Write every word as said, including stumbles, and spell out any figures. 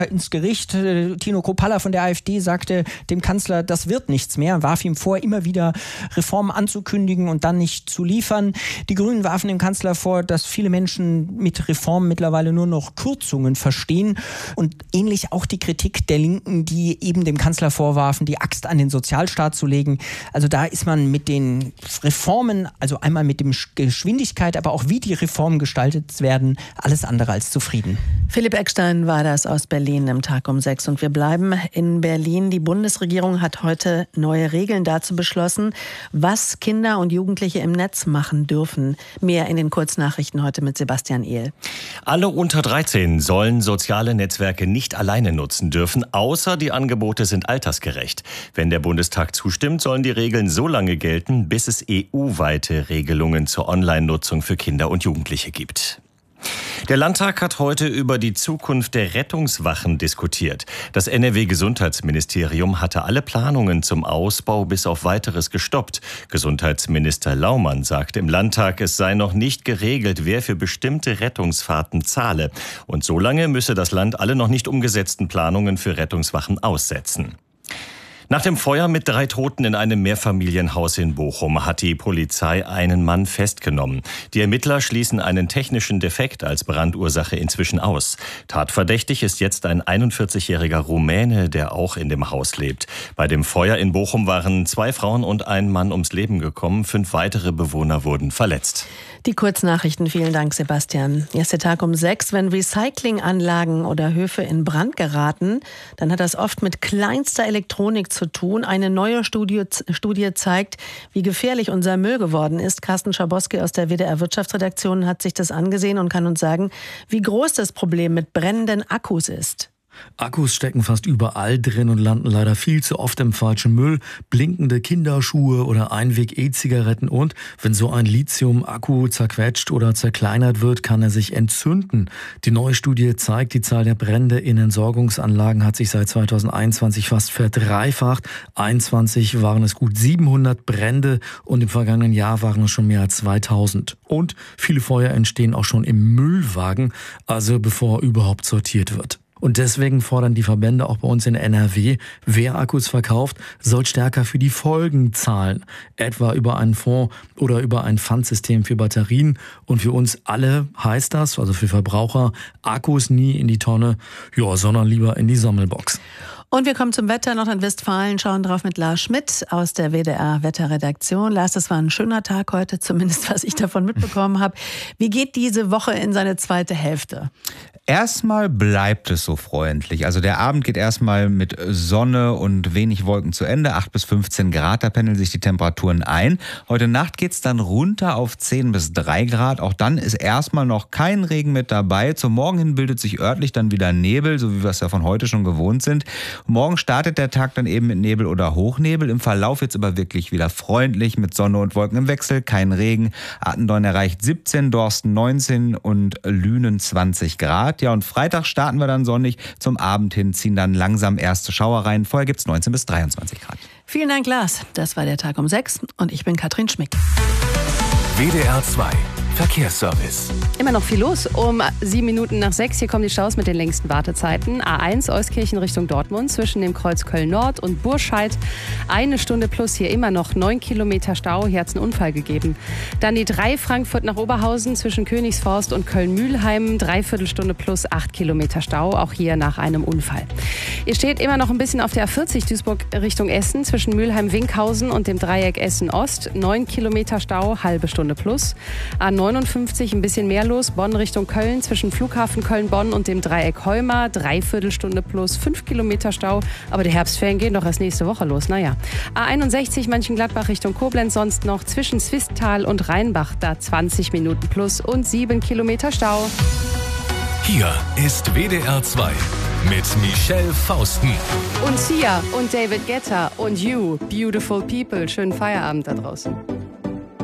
ins Gericht. Tino Kruppalla von der AfD sagte dem Kanzler, das wird nichts mehr, warf ihm vor, immer wieder Reformen anzukündigen und dann nicht zu liefern. Die Grünen warfen dem Kanzler vor, dass viele Menschen mit Reformen mittlerweile nur noch Kürzungen verstehen. Und ähnlich auch die Kritik der Linken, die eben dem Kanzler vorwarfen, die Axt an den Sozialstaat zu legen. Also da ist man mit den Reformen, also einmal mit dem Geschwindigkeit, aber auch wie die Reformen gestaltet werden, alles andere als zufrieden. Philipp Eckstein war das aus Berlin im Tag um sechs. Und wir bleiben in Berlin. Die Bundesregierung hat heute neue Regeln dazu beschlossen, was Kinder und Jugendliche im Netz machen dürfen. Mehr in den Kurznachrichten heute mit Sebastian Ehl. Alle unter dreizehn sollen soziale Netzwerke nicht alleine nutzen dürfen, außer die Angebote sind altersgerecht. Wenn der Bundestag zustimmt, sollen die Regeln so lange gelten, bis es E U-weite Regelungen zur Online-Nutzung für Kinder und Jugendliche gibt. Der Landtag hat heute über die Zukunft der Rettungswachen diskutiert. Das N R W-Gesundheitsministerium hatte alle Planungen zum Ausbau bis auf Weiteres gestoppt. Gesundheitsminister Laumann sagte im Landtag, es sei noch nicht geregelt, wer für bestimmte Rettungsfahrten zahle. Und solange müsse das Land alle noch nicht umgesetzten Planungen für Rettungswachen aussetzen. Nach dem Feuer mit drei Toten in einem Mehrfamilienhaus in Bochum hat die Polizei einen Mann festgenommen. Die Ermittler schließen einen technischen Defekt als Brandursache inzwischen aus. Tatverdächtig ist jetzt ein einundvierzigjähriger Rumäne, der auch in dem Haus lebt. Bei dem Feuer in Bochum waren zwei Frauen und ein Mann ums Leben gekommen. Fünf weitere Bewohner wurden verletzt. Die Kurznachrichten, vielen Dank, Sebastian. Erster Tag um sechs. Wenn Recyclinganlagen oder Höfe in Brand geraten, dann hat das oft mit kleinster Elektronik zu tun. Eine neue Studie, Studie zeigt, wie gefährlich unser Müll geworden ist. Carsten Schabowski aus der W D R-Wirtschaftsredaktion hat sich das angesehen und kann uns sagen, wie groß das Problem mit brennenden Akkus ist. Akkus stecken fast überall drin und landen leider viel zu oft im falschen Müll. Blinkende Kinderschuhe oder Einweg-E-Zigaretten und wenn so ein Lithium-Akku zerquetscht oder zerkleinert wird, kann er sich entzünden. Die neue Studie zeigt, die Zahl der Brände in Entsorgungsanlagen hat sich seit zweitausendeinundzwanzig fast verdreifacht. einundzwanzig waren es gut siebenhundert Brände und im vergangenen Jahr waren es schon mehr als zweitausend. Und viele Feuer entstehen auch schon im Müllwagen, also bevor überhaupt sortiert wird. Und deswegen fordern die Verbände auch bei uns in N R W, wer Akkus verkauft, soll stärker für die Folgen zahlen. Etwa über einen Fonds oder über ein Pfandsystem für Batterien. Und für uns alle heißt das, also für Verbraucher, Akkus nie in die Tonne, ja, sondern lieber in die Sammelbox. Und wir kommen zum Wetter. Nordrhein-Westfalen schauen drauf mit Lars Schmidt aus der W D R-Wetterredaktion. Lars, das war ein schöner Tag heute, zumindest was ich davon mitbekommen habe. Wie geht diese Woche in seine zweite Hälfte? Erstmal bleibt es so freundlich. Also der Abend geht erstmal mit Sonne und wenig Wolken zu Ende. acht bis fünfzehn Grad, da pendeln sich die Temperaturen ein. Heute Nacht geht's dann runter auf zehn bis drei Grad. Auch dann ist erstmal noch kein Regen mit dabei. Zum Morgen hin bildet sich örtlich dann wieder Nebel, so wie wir es ja von heute schon gewohnt sind. Morgen startet der Tag dann eben mit Nebel oder Hochnebel. Im Verlauf jetzt aber wirklich wieder freundlich mit Sonne und Wolken im Wechsel. Kein Regen. Attendorn erreicht siebzehn, Dorsten neunzehn und Lünen zwanzig Grad. Ja, und Freitag starten wir dann sonnig. Zum Abend hin ziehen dann langsam erste Schauer rein. Vorher gibt es neunzehn bis dreiundzwanzig Grad. Vielen Dank, Lars. Das war der Tag um sechs und ich bin Katrin Schmick. W D R zwei Verkehrsservice. Immer noch viel los. Um sieben Minuten nach sechs. Hier kommen die Staus mit den längsten Wartezeiten. A eins Euskirchen Richtung Dortmund zwischen dem Kreuz Köln-Nord und Burscheid. Eine Stunde plus hier immer noch neun Kilometer Stau. Hier hat es einen Unfall gegeben. Dann die drei Frankfurt nach Oberhausen zwischen Königsforst und Köln-Mühlheim. Dreiviertelstunde plus acht Kilometer Stau. Auch hier nach einem Unfall. Ihr steht immer noch ein bisschen auf der A vierzig Duisburg Richtung Essen zwischen Mülheim-Winkhausen und dem Dreieck Essen-Ost. neun Kilometer Stau, halbe Stunde plus. A neunundfünfzig ein bisschen mehr los. Bonn Richtung Köln zwischen Flughafen Köln-Bonn und dem Dreieck Heuma. Dreiviertelstunde plus fünf Kilometer Stau. Aber die Herbstferien gehen doch erst nächste Woche los. Naja. A einundsechzig Mönchengladbach Richtung Koblenz sonst noch zwischen Zwistal und Rheinbach. Da zwanzig Minuten plus und sieben Kilometer Stau. Hier ist W D R zwei mit Michelle Fausten. Und Sia und David Guetta und You, Beautiful People. Schönen Feierabend da draußen.